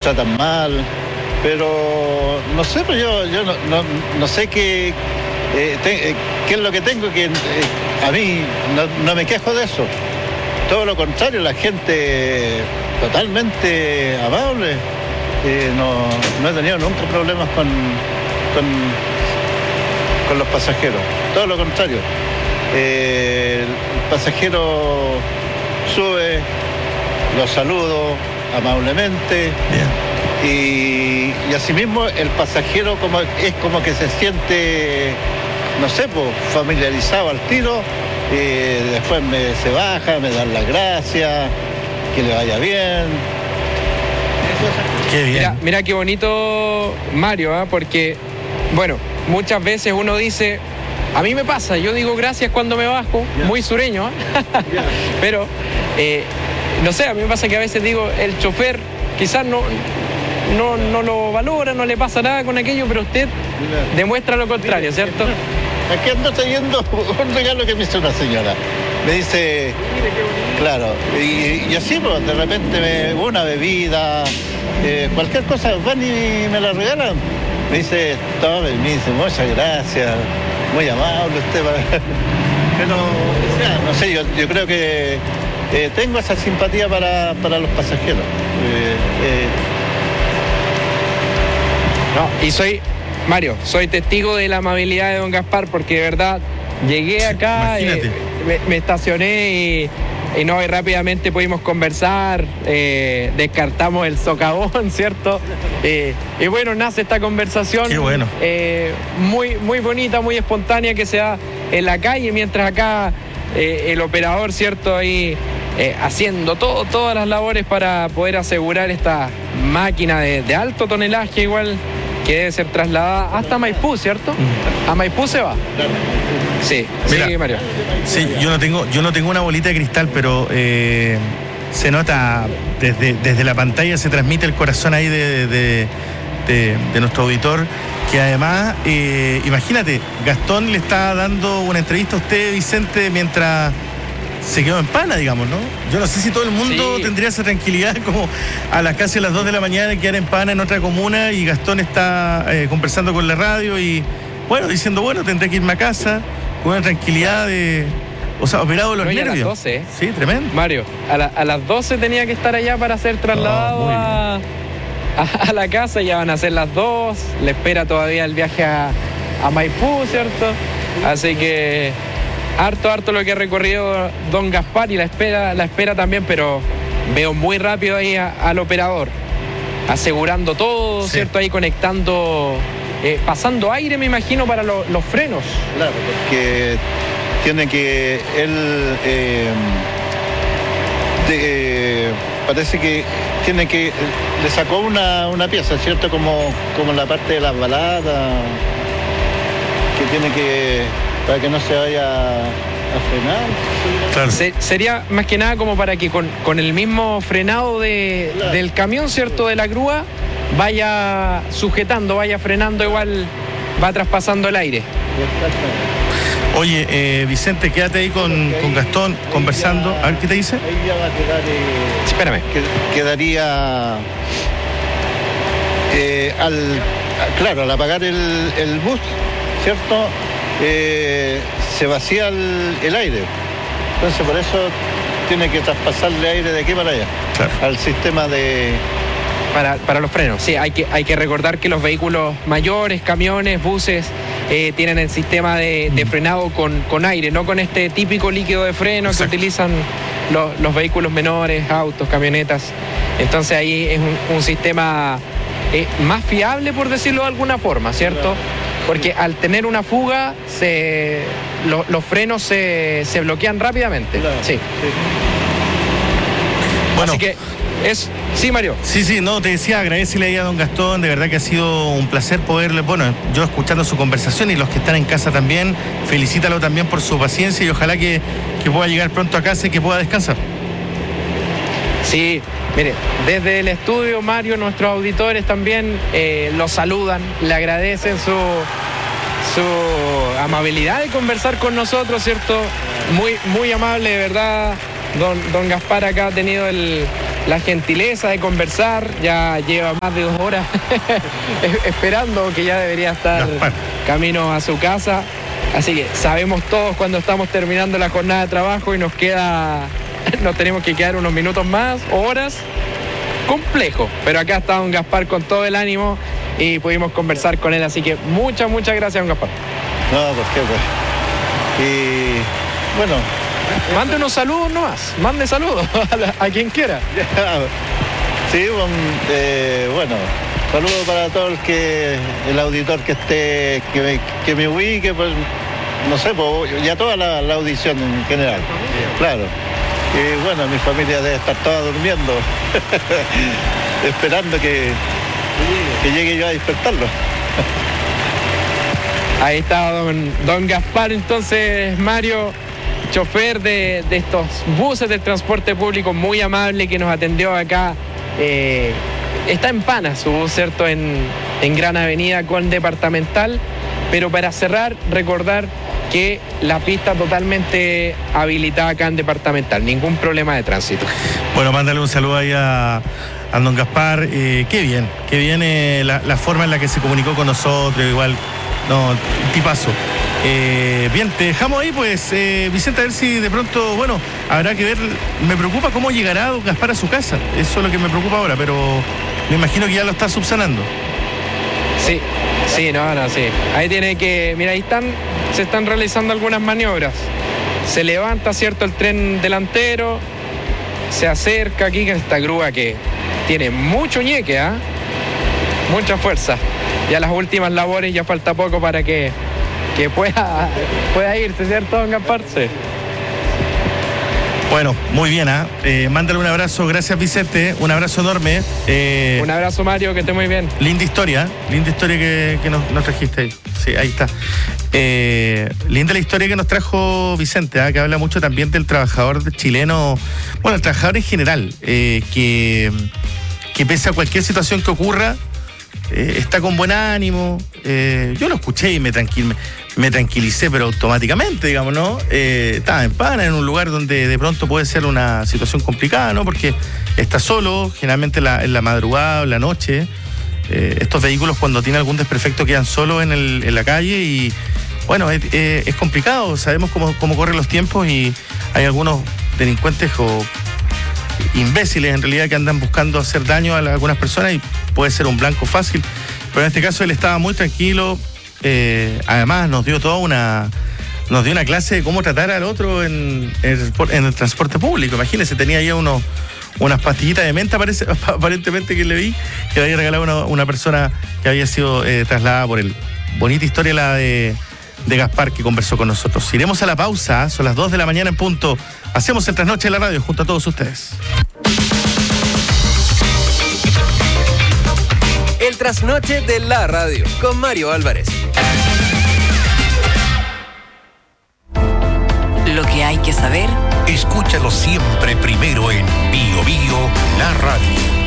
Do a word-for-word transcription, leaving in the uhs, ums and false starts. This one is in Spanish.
tratan mal, pero no sé, pues yo, yo no, no, no sé qué, eh, te, eh, qué es lo que tengo, que eh, a mí no, no me quejo de eso. Todo lo contrario, la gente totalmente amable. Eh, no, no he tenido nunca problemas con, con, con los pasajeros. Todo lo contrario. Eh, el pasajero sube, lo saludo amablemente. Bien. Y, y asimismo el pasajero como, es como que se siente, no sé, pues, familiarizado al tiro. Eh, después me, se baja, me dan las gracias, que le vaya bien. Qué bien. Mira, mira qué bonito, Mario, ¿eh? Porque, bueno, muchas veces uno dice, a mí me pasa, yo digo gracias cuando me bajo, yeah. Muy sureño, ¿eh? Yeah. Pero, eh, no sé, a mí me pasa que a veces digo, el chofer quizás no, no, no lo valora, no le pasa nada con aquello, pero usted yeah. demuestra lo contrario, mira, ¿cierto? Aquí ando trayendo un regalo que me hizo una señora. Me dice, claro, y, y así, pues, de repente me, una bebida, eh, cualquier cosa, van y me la regalan. Me dice, tome, me dice, muchas gracias, muy amable usted. Pero, o sea, no sé, yo, yo creo que eh, tengo esa simpatía para, para los pasajeros. Eh, eh. No, y soy... Mario, soy testigo de la amabilidad de don Gaspar, porque de verdad llegué acá, eh, me, me estacioné y, y no, y rápidamente pudimos conversar, eh, descartamos el socavón, ¿cierto? Eh, y bueno, nace esta conversación. Qué bueno. eh, muy, muy bonita, muy espontánea, que se da en la calle, mientras acá eh, el operador, ¿cierto? Ahí eh, haciendo todo, todas las labores para poder asegurar esta máquina de, de alto tonelaje igual, que debe ser trasladada hasta Maipú, ¿cierto? Mm. A Maipú se va. Sí, mira, sí, Mario. Sí, yo no tengo, yo no tengo una bolita de cristal, pero eh, se nota desde, desde la pantalla, se transmite el corazón ahí de, de, de, de nuestro auditor, que además, eh, imagínate, Gastón le está dando una entrevista a usted, Vicente, mientras se quedó en pana, digamos, ¿no? Yo no sé si todo el mundo sí. tendría esa tranquilidad como a las casi a las dos de la mañana quedar en pana en otra comuna y Gastón está eh, conversando con la radio y, bueno, diciendo, bueno, tendré que irme a casa con una tranquilidad de... O sea, operado los no, nervios. A las doce. Sí, tremendo. Mario, a, la, a las doce tenía que estar allá para ser trasladado oh, a, a, a la casa, ya van a ser las dos, le espera todavía el viaje a, a Maipú, ¿cierto? Así que... Harto, harto lo que ha recorrido don Gaspar y la espera, la espera también, pero veo muy rápido ahí a, al operador, asegurando todo, sí. ¿Cierto? Ahí conectando, eh, pasando aire, me imagino, para lo, los frenos. Claro, porque tiene que él, eh, de, eh, parece que tiene que, le sacó una, una pieza, ¿cierto? Como, como la parte de las baladas, que tiene que... para que no se vaya a frenar. Claro. Se, sería más que nada como para que con, con el mismo frenado de, claro. del camión, ¿cierto? De la grúa, vaya sujetando, vaya frenando, igual va traspasando el aire. Oye, eh, Vicente, quédate ahí con, ahí, con Gastón ahí conversando. Ya, a ver qué te dice. Ahí ya va a quedar... Eh, Espérame. Quedaría... Eh, al, claro, al apagar el, el bus, ¿cierto? Eh, se vacía el, el aire. Entonces por eso tiene que traspasarle aire de aquí para allá, claro. Al sistema de... Para, para los frenos, sí, hay que, hay que recordar que los vehículos mayores, camiones, buses, eh, tienen el sistema de, de frenado con, con aire, no con este típico líquido de freno. Exacto. Que utilizan los, los vehículos menores, autos, camionetas. Entonces ahí es un, un sistema eh, más fiable, por decirlo de alguna forma, ¿cierto? Claro. Porque al tener una fuga, se, lo, los frenos se, se bloquean rápidamente. Claro, sí. sí. Bueno. Así que es... Sí, Mario. Sí, sí, no, te decía, agradecele ahí a don Gastón, de verdad que ha sido un placer poderle, bueno, yo escuchando su conversación y los que están en casa también, felicítalo también por su paciencia y ojalá que, que pueda llegar pronto a casa y que pueda descansar. Sí, mire, desde el estudio, Mario, nuestros auditores también eh, lo saludan, le agradecen su, su amabilidad de conversar con nosotros, ¿cierto? Muy, muy amable, de verdad. Don, don Gaspar acá ha tenido el, la gentileza de conversar. Ya lleva más de dos horas esperando, que ya debería estar Gaspar. camino a su casa. Así que sabemos todos cuando estamos terminando la jornada de trabajo y nos queda, nos tenemos que quedar unos minutos más, horas. Complejo, pero acá está don Gaspar con todo el ánimo y pudimos conversar con él, así que muchas, muchas gracias, don Gaspar. No, pues qué pues. Y bueno. Mande unos saludos nomás, mande saludos a, la, a quien quiera. Sí, bon, eh, bueno, saludos para todo el que el auditor que esté, que me, que me ubique, pues, no sé, pues, ya toda la, la audición en general. Claro. Y bueno, mi familia debe estar toda durmiendo, esperando que, que llegue yo a despertarlo. Ahí está don, don Gaspar, entonces, Mario, chofer de, de estos buses del transporte público, muy amable, que nos atendió acá. Eh, está en Pana su bus, ¿cierto? En, en Gran Avenida con Departamental. Pero para cerrar, recordar que la pista totalmente habilitada acá en Departamental, ningún problema de tránsito. Bueno, mándale un saludo ahí a, a don Gaspar. Eh, qué bien, qué bien eh, la, la forma en la que se comunicó con nosotros, igual, no, tipazo. Eh, bien, te dejamos ahí, pues, eh, Vicente, a ver si de pronto, bueno, habrá que ver, me preocupa cómo llegará don Gaspar a su casa, eso es lo que me preocupa ahora, pero me imagino que ya lo está subsanando. Sí, sí, no, no, sí. Ahí tiene que, mira, ahí están, se están realizando algunas maniobras. Se levanta, ¿cierto?, el tren delantero, se acerca aquí con esta grúa que tiene mucho ñeque, ¿ah? ¿eh? Mucha fuerza. Ya las últimas labores, ya falta poco para que, que pueda, pueda irse, ¿cierto, don Gaspar? Sí. Bueno, muy bien, ¿ah? ¿eh? Eh, mándale un abrazo, gracias Vicente, un abrazo enorme. Eh, un abrazo, Mario, que esté muy bien. Linda historia, linda historia que, que nos, nos trajiste ahí. Sí, ahí está. Eh, linda la historia que nos trajo Vicente, ¿ah? Que habla mucho también del trabajador chileno, bueno, el trabajador en general, eh, que, que pese a cualquier situación que ocurra, eh, está con buen ánimo. Eh, yo lo escuché y me tranquilé. Me tranquilicé, pero automáticamente, digamos, ¿no? Eh, estaba en Pana, en un lugar donde de pronto puede ser una situación complicada, ¿no? Porque está solo, generalmente la, en la madrugada o en la noche. Eh, estos vehículos, cuando tienen algún desperfecto, quedan solos en, el, en la calle y, bueno, es, es, es complicado. Sabemos cómo, cómo corren los tiempos y hay algunos delincuentes o imbéciles, en realidad, que andan buscando hacer daño a algunas personas y puede ser un blanco fácil. Pero en este caso él estaba muy tranquilo. Eh, además nos dio toda una nos dio una clase de cómo tratar al otro en, en, el, en el transporte público. Imagínense, tenía ahí unos, unas pastillitas de menta, parece, aparentemente, que le vi, que le había regalado una, una persona que había sido eh, trasladada por él. Bonita historia la de, de Gaspar, que conversó con nosotros. Iremos a la pausa, son las dos de la mañana en punto. Hacemos el trasnoche de la radio junto a todos ustedes. El trasnoche de la radio con Mario Álvarez. Lo que hay que saber, escúchalo siempre primero en Bio Bio, la radio.